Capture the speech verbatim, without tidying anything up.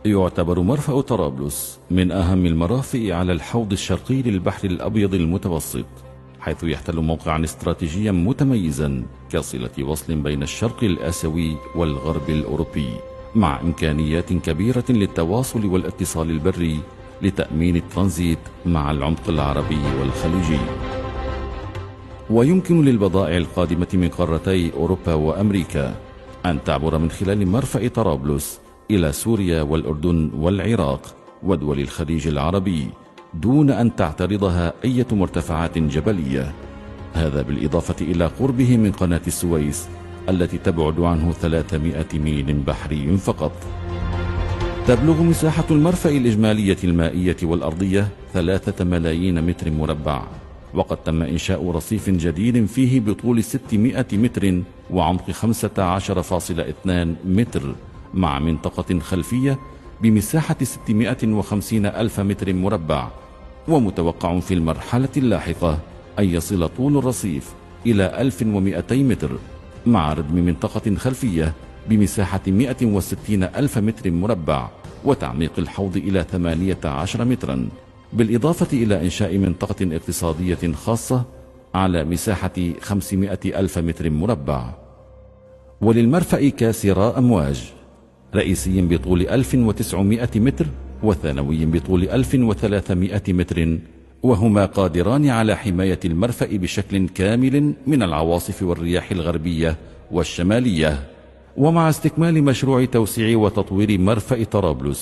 يعتبر مرفأ طرابلس من أهم المرافئ على الحوض الشرقي للبحر الأبيض المتوسط، حيث يحتل موقعا استراتيجيا متميزا كصلة وصل بين الشرق الآسيوي والغرب الأوروبي، مع إمكانيات كبيرة للتواصل والاتصال البري لتأمين الترانزيت مع العمق العربي والخليجي. ويمكن للبضائع القادمة من قارتي أوروبا وأمريكا أن تعبر من خلال مرفأ طرابلس إلى سوريا والأردن والعراق ودول الخليج العربي دون أن تعترضها أي مرتفعات جبلية، هذا بالإضافة إلى قربه من قناة السويس التي تبعد عنه ثلاثمائة ميل بحري فقط. تبلغ مساحة المرفأ الإجمالية المائية والأرضية ثلاثة ملايين متر مربع، وقد تم إنشاء رصيف جديد فيه بطول ستمائة متر وعمق خمسة عشر فاصلة اثنان متر، مع منطقة خلفية بمساحة ستمائة وخمسين ألف متر مربع. ومتوقع في المرحلة اللاحقة أن يصل طول الرصيف إلى ألف ومئتي متر، مع ردم منطقة خلفية بمساحة مائة وستين ألف متر مربع، وتعميق الحوض إلى ثمانية عشر مترا، بالإضافة إلى إنشاء منطقة اقتصادية خاصة على مساحة خمسمائة ألف متر مربع. وللمرفأ كاسرا أمواج، رئيسي بطول ألف وتسعمائة متر وثانوي بطول ألف وثلاثمائة متر، وهما قادران على حماية المرفأ بشكل كامل من العواصف والرياح الغربية والشمالية. ومع استكمال مشروع توسيع وتطوير مرفأ طرابلس